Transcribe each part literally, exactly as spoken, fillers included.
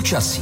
Počasí.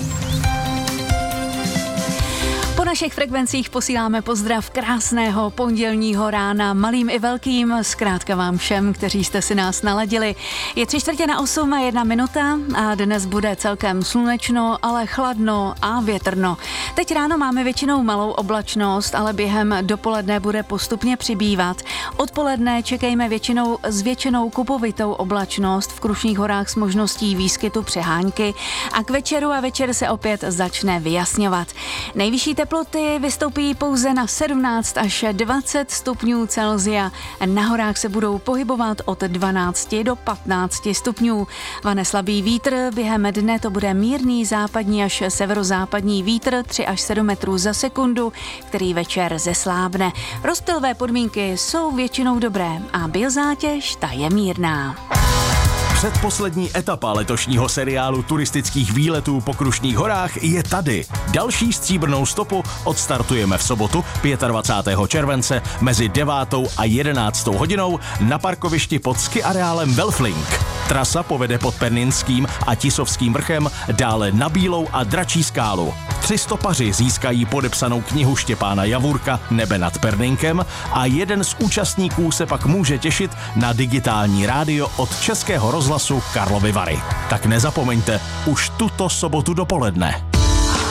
Po našich frekvencích posíláme pozdrav krásného pondělního rána malým i velkým, zkrátka vám všem, kteří jste si nás naladili. Je tři čtvrtě na osm a jedna minuta a dnes bude celkem slunečno, ale chladno a větrno. Teď ráno máme většinou malou oblačnost, ale během dopoledne bude postupně přibývat. Odpoledne čekejme většinou zvětšenou kupovitou oblačnost v Krušných horách s možností výskytu přehánky a k večeru a večer se opět začne vyjasňovat. Nejvyšší teploty vystoupí pouze na sedmnáct až dvacet stupňů Celsia. Na horách se budou pohybovat od dvanáct do patnáct stupňů. Vane slabý vítr, během dne to bude mírný západní až severozápadní vítr tři až sedm metrů za sekundu, který večer zeslábne. Rozptylové podmínky jsou většinou dobré a biozátěž ta je mírná. Předposlední etapa letošního seriálu turistických výletů po Krušných horách je tady. Další stříbrnou stopu odstartujeme v sobotu dvacátého pátého července mezi devátou a jedenáctou hodinou na parkovišti pod ski areálem Welflink. Trasa povede pod Pernínským a Tisovským vrchem, dále na Bílou a Dračí skálu. Tři stopaři získají podepsanou knihu Štěpána Javůrka Nebe nad Pernínkem a jeden z účastníků se pak může těšit na digitální rádio od Českého rozhlasu Karlovy Vary. Tak nezapomeňte, už tuto sobotu dopoledne.